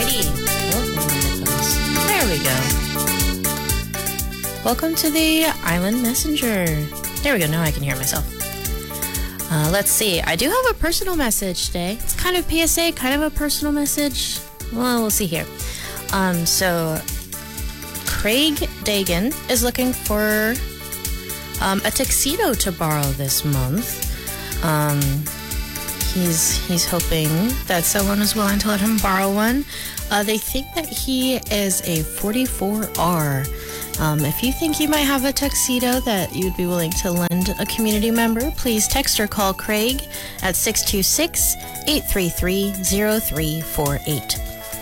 see. Oh, there we go. Welcome to the Island Messenger. There we go. Now I can hear myself. Let's see. I do have a personal message today. It's kind of PSA, kind of a personal message. Well, we'll see here. So Craig Dagan is looking for a tuxedo to borrow this month. He's hoping that someone is willing to let him borrow one. They think that he is a 44R. If you think you might have a tuxedo that you'd be willing to lend a community member, please text or call Craig at 626-833-0348.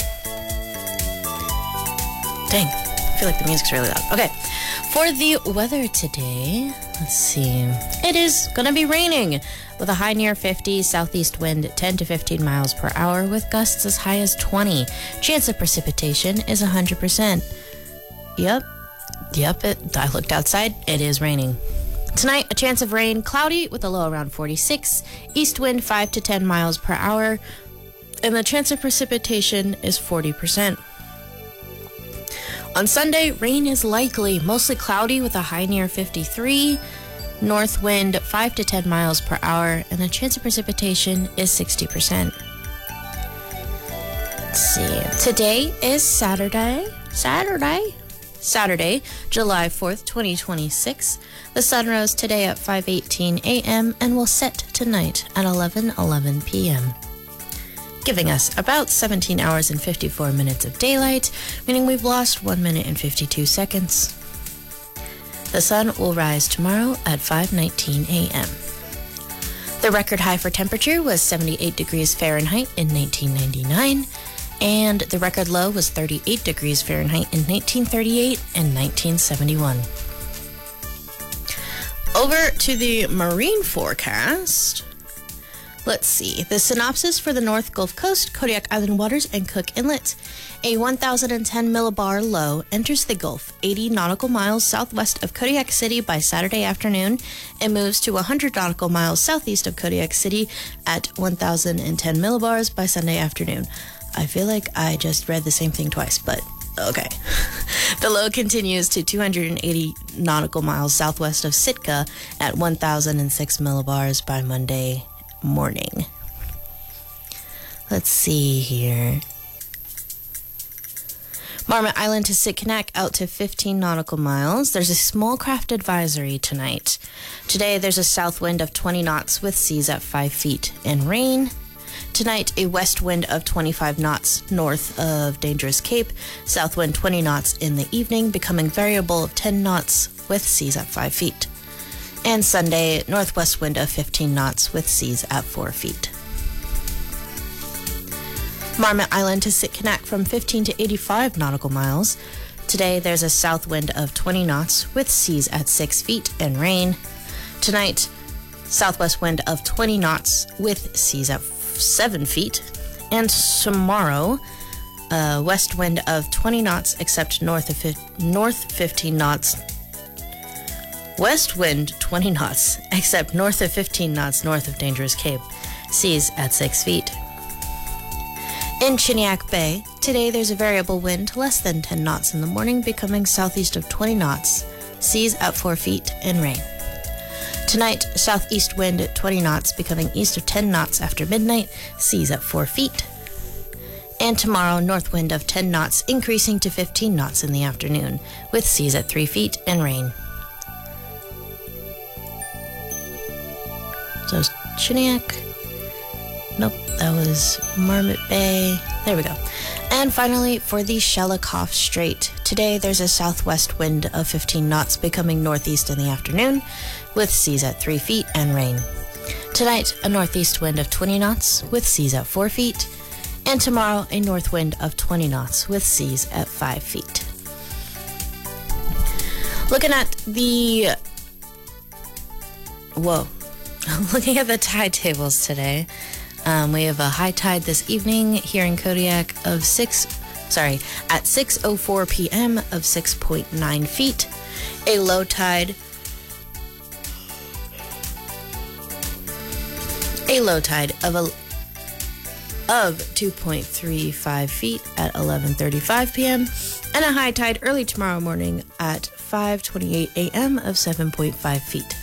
Dang, I feel like the music's really loud. Okay, for the weather today, let's see. It is going to be raining with a high near 50, southeast wind 10 to 15 miles per hour with gusts as high as 20. Chance of precipitation is 100%. Yep, I looked outside. It is raining. Tonight, a chance of rain, cloudy with a low around 46, east wind 5 to 10 miles per hour, and the chance of precipitation is 40%. On Sunday, rain is likely, mostly cloudy with a high near 53, north wind 5 to 10 miles per hour, and the chance of precipitation is 60%. Let's see. Today is Saturday, July 4th, 2026. The sun rose today at 5:18 a.m. and will set tonight at 11:11 p.m., giving us about 17 hours and 54 minutes of daylight, meaning we've lost 1 minute and 52 seconds. The sun will rise tomorrow at 5:19 a.m. The record high for temperature was 78 degrees Fahrenheit in 1999, and the record low was 38 degrees Fahrenheit in 1938 and 1971. Over to the marine forecast. Let's see. The synopsis for the North Gulf Coast, Kodiak Island waters, and Cook Inlet. A 1,010 millibar low enters the Gulf 80 nautical miles southwest of Kodiak City by Saturday afternoon and moves to 100 nautical miles southeast of Kodiak City at 1,010 millibars by Sunday afternoon. I feel like I just read the same thing twice, but okay. The low continues to 280 nautical miles southwest of Sitka at 1,006 millibars by Monday morning. Let's see here. Marmot Island to Sitkinak out to 15 nautical miles. There's a small craft advisory tonight. Today there's a south wind of 20 knots with seas at 5 feet and rain. Tonight, a west wind of 25 knots north of Dangerous Cape, south wind 20 knots in the evening, becoming variable of 10 knots with seas at 5 feet. And Sunday, northwest wind of 15 knots with seas at 4 feet. Marmot Island to Sitkinak from 15 to 85 nautical miles. Today, there's a south wind of 20 knots with seas at 6 feet and rain. Tonight, southwest wind of 20 knots with seas at 7 feet. And tomorrow, west wind of 20 knots except north 15 knots. West wind 20 knots except north of 15 knots north of Dangerous Cape. Seas at 6 feet. In Chiniak Bay, today there's a variable wind less than 10 knots in the morning, becoming southeast of 20 knots. Seas at 4 feet and rain. Tonight, southeast wind at 20 knots, becoming east of 10 knots after midnight, seas at 4 feet. And tomorrow, north wind of 10 knots, increasing to 15 knots in the afternoon, with seas at 3 feet and rain. So, Chiniak. Nope, that was Marmot Bay. There we go. And finally, for the Shelikof Strait. Today, there's a southwest wind of 15 knots, becoming northeast in the afternoon, with seas at 3 feet and rain. Tonight, a northeast wind of 20 knots, with seas at 4 feet. And tomorrow, a north wind of 20 knots, with seas at 5 feet. Looking at the... Looking at the tide tables today. We have a high tide this evening here in Kodiak of at 6:04 p.m. of 6.9 feet. A low tide of 2.35 feet at 11:35 p.m. and a high tide early tomorrow morning at 5:28 a.m. of 7.5 feet.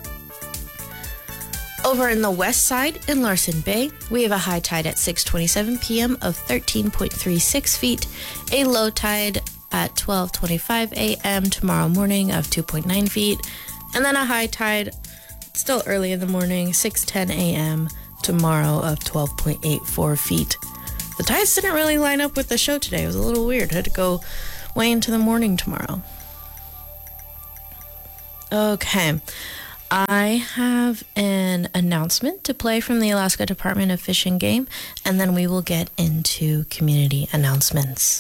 Over in the west side in Larsen Bay, we have a high tide at 6:27 p.m. of 13.36 feet, a low tide at 12:25 a.m. tomorrow morning of 2.9 feet, and then a high tide still early in the morning, 6:10 a.m. tomorrow of 12.84 feet. The tides didn't really line up with the show today. It was a little weird. I had to go way into the morning tomorrow. Okay. I have an announcement to play from the Alaska Department of Fish and Game, and then we will get into community announcements.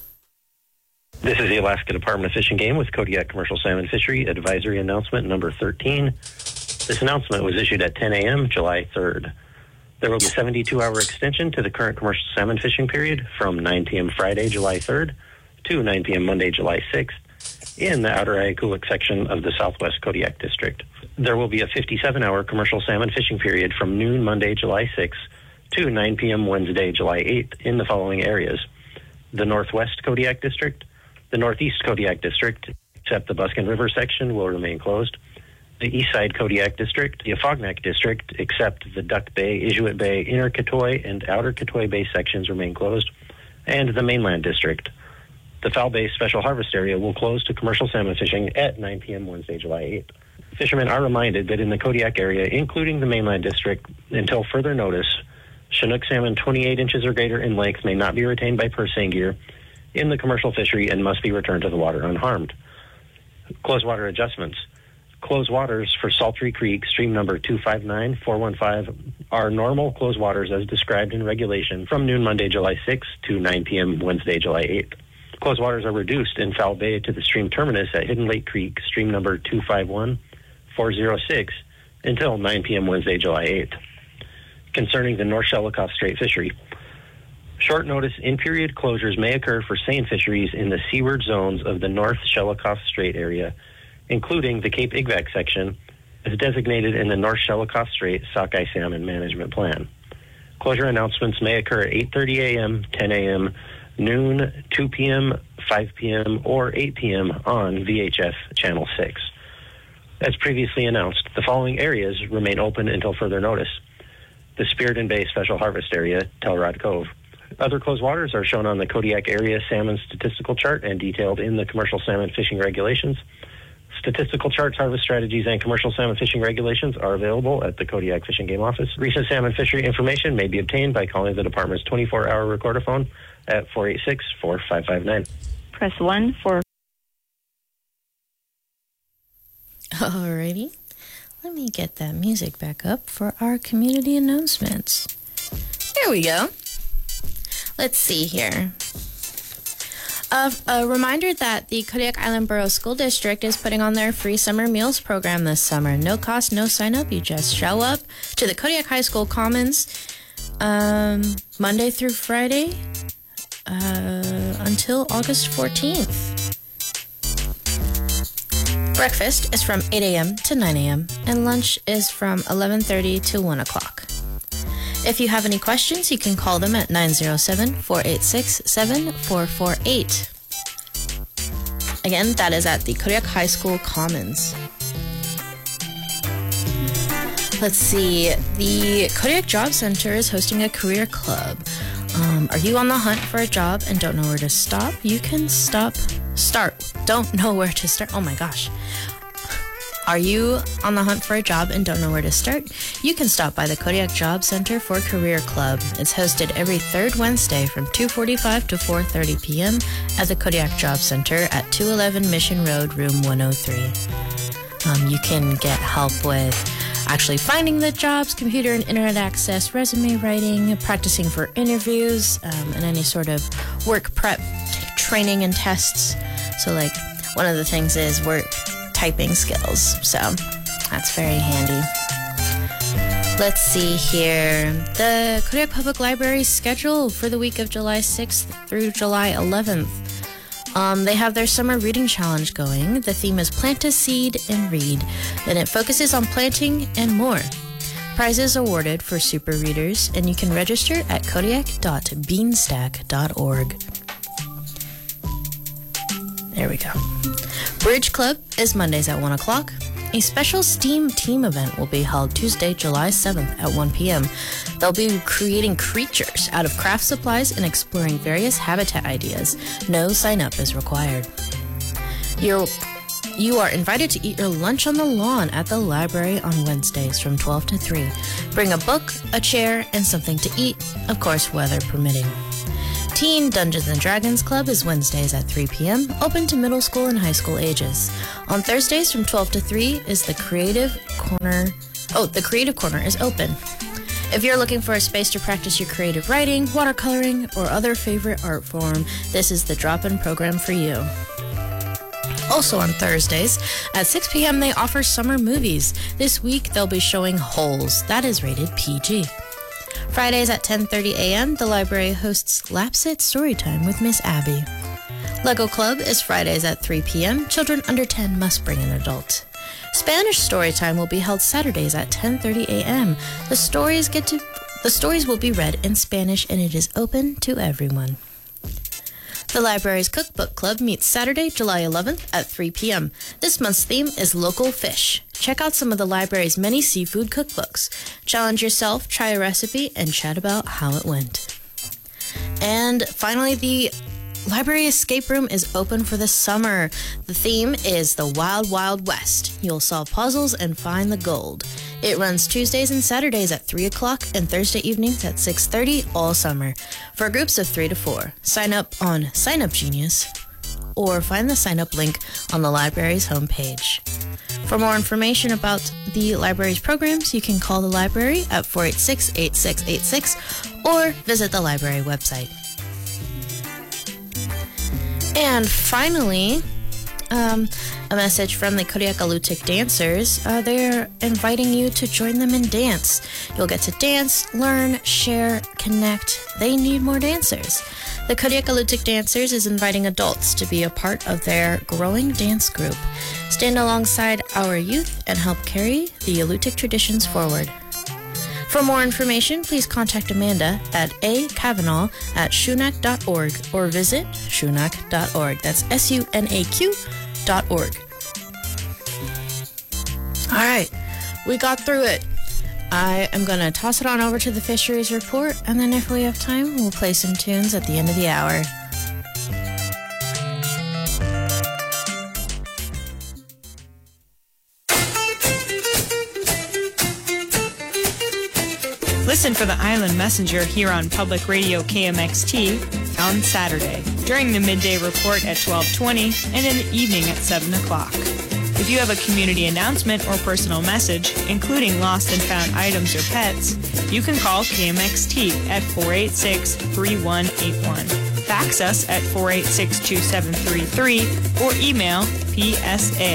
This is the Alaska Department of Fish and Game with Kodiak Commercial Salmon Fishery Advisory Announcement number 13. This announcement was issued at 10 a.m. July 3rd. There will be a 72-hour extension to the current commercial salmon fishing period from 9 p.m. Friday, July 3rd to 9 p.m. Monday, July 6th in the outer Ayakulik section of the Southwest Kodiak District. There will be a 57-hour commercial salmon fishing period from noon Monday, July 6th to 9 p.m. Wednesday, July 8th in the following areas: the Northwest Kodiak District, the Northeast Kodiak District, except the Buskin River section, will remain closed, the Eastside Kodiak District, the Afognak District, except the Duck Bay, Inuit Bay, Inner Katoy, and Outer Katoy Bay sections remain closed, and the Mainland District. The Foul Bay Special Harvest Area will close to commercial salmon fishing at 9 p.m. Wednesday, July 8th. Fishermen are reminded that in the Kodiak area, including the Mainland District, until further notice, Chinook salmon 28 inches or greater in length may not be retained by purse seine gear in the commercial fishery and must be returned to the water unharmed. Closed water adjustments. Closed waters for Saltry Creek, stream number 259415, are normal closed waters as described in regulation from noon Monday, July 6th to 9 p.m. Wednesday, July 8th. Closed waters are reduced in Foul Bay to the stream terminus at Hidden Lake Creek, stream number 251406, until 9 p.m. Wednesday, July 8th. Concerning the North Shelikof Strait fishery, short notice in-period closures may occur for seine fisheries in the seaward zones of the North Shelikof Strait area, including the Cape Igvac section, as designated in the North Shelikof Strait Sockeye Salmon Management Plan. Closure announcements may occur at 8:30 a.m., 10 a.m., noon, 2 p.m., 5 p.m., or 8 p.m. on VHF Channel 6. As previously announced, the following areas remain open until further notice: the Spiriton Bay Special Harvest Area, Telrod Cove. Other closed waters are shown on the Kodiak Area Salmon Statistical Chart and detailed in the Commercial Salmon Fishing Regulations. Statistical charts, harvest strategies, and commercial salmon fishing regulations are available at the Kodiak Fish and Game Office. Recent salmon fishery information may be obtained by calling the department's 24-hour recorder phone at 486-4559. Press 1 for... Alrighty. Let me get that music back up for our community announcements. Here we go. Let's see here. A reminder that the Kodiak Island Borough School District is putting on their free summer meals program this summer. No cost, no sign up. You just show up to the Kodiak High School Commons Monday through Friday until August 14th. Breakfast is from 8 a.m. to 9 a.m. and lunch is from 11:30 to 1 o'clock. If you have any questions, you can call them at 907-486-7448. Again, that is at the Kodiak High School Commons. Let's see. The Kodiak Job Center is hosting a career club. Are you on the hunt for a job and don't know where to stop? You can start. Don't know where to start. Oh my gosh. Are you on the hunt for a job and don't know where to start? You can stop by the Kodiak Job Center for Career Club. It's hosted every third Wednesday from 2:45 to 4:30 p.m. at the Kodiak Job Center at 211 Mission Road, room 103. You can get help with actually finding the jobs, computer and internet access, resume writing, practicing for interviews, and any sort of work prep training and tests. So like one of the things is work typing skills, so that's very handy. Let's see here. The Kodiak Public Library's schedule for the week of July 6th through July 11th. They have their summer reading challenge going. The theme is Plant a Seed and Read, and it focuses on planting and more. Prizes awarded for super readers, and you can register at kodiak.beanstack.org. There we go. Bridge Club is Mondays at 1 o'clock. A special STEAM team event will be held Tuesday, July 7th at 1 p.m. They'll be creating creatures out of craft supplies and exploring various habitat ideas. No sign-up is required. You are invited to eat your lunch on the lawn at the library on Wednesdays from 12 to 3. Bring a book, a chair, and something to eat, of course, weather permitting. Teen Dungeons & Dragons Club is Wednesdays at 3 p.m., open to middle school and high school ages. On Thursdays from 12 to 3 is the Creative Corner. The Creative Corner is open. If you're looking for a space to practice your creative writing, watercoloring, or other favorite art form, this is the drop-in program for you. Also on Thursdays, at 6 p.m. they offer summer movies. This week they'll be showing Holes. That is rated PG. Fridays at 10:30 a.m., the library hosts Lapsit Storytime with Miss Abby. Lego Club is Fridays at 3 p.m. Children under 10 must bring an adult. Spanish Storytime will be held Saturdays at 10:30 a.m. The stories will be read in Spanish, and it is open to everyone. The library's Cookbook Club meets Saturday, July 11th at 3 p.m. This month's theme is local fish. Check out some of the library's many seafood cookbooks. Challenge yourself, try a recipe, and chat about how it went. And finally, the library escape room is open for the summer. The theme is the Wild Wild West. You'll solve puzzles and find the gold. It runs Tuesdays and Saturdays at 3 o'clock and Thursday evenings at 6:30 all summer for groups of 3 to 4. Sign up on Sign Up Genius or find the sign up link on the library's homepage. For more information about the library's programs, you can call the library at 486-8686 or visit the library website. And finally, a message from the Kodiak Alutiiq dancers. They're inviting you to join them in dance. You'll get to dance, learn, share, connect. They need more dancers. The Kodiak Alutiiq dancers is inviting adults to be a part of their growing dance group. Stand alongside our youth and help carry the Alutiiq traditions forward. For more information, please contact Amanda at akavanaugh@shunaq.org or visit shunaq.org. That's SUNAQ.org. All right, we got through it. I am going to toss it on over to the Fisheries Report, and then if we have time, we'll play some tunes at the end of the hour. Listen for the Island Messenger here on Public Radio KMXT on Saturday during the midday report at 12:20 and in the evening at 7 o'clock. If you have a community announcement or personal message, including lost and found items or pets, you can call KMXT at 486-3181. Fax us at 486-2733 or email psa